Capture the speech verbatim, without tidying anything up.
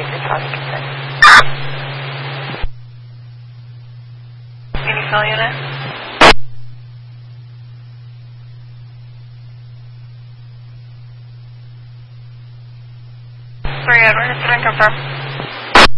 basic Charlie consent. Any call unit? Three Edward, it's been confirmed.